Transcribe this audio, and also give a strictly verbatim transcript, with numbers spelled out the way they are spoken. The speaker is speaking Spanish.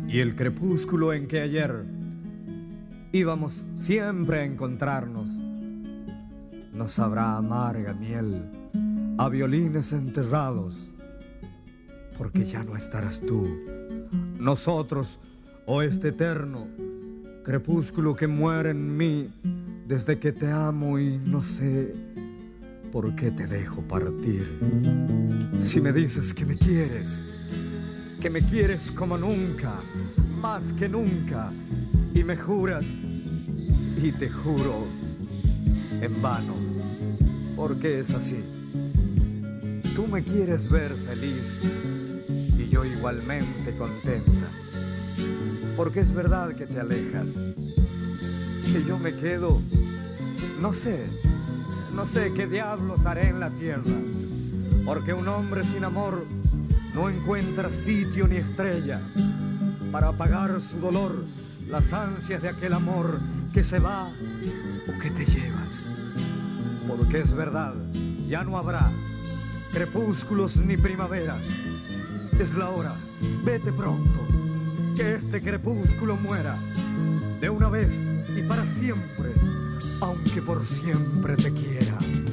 Y el crepúsculo en que ayer íbamos siempre a encontrarnos nos sabrá amarga miel a violines enterrados, porque ya no estarás tú, nosotros o este eterno crepúsculo que muere en mí desde que te amo y no sé por qué te dejo partir. Si me dices que me quieres, que me quieres como nunca, más que nunca, y me juras, y te juro, en vano, porque es así. Tú me quieres ver feliz y yo igualmente contenta, porque es verdad que te alejas, que yo me quedo, no sé, no sé qué diablos haré en la tierra, porque un hombre sin amor no encuentra sitio ni estrella para apagar su dolor, las ansias de aquel amor que se va o que te lleva. Porque es verdad, ya no habrá crepúsculos ni primaveras. Es la hora, vete pronto, que este crepúsculo muera de una vez y para siempre, aunque por siempre te quiera.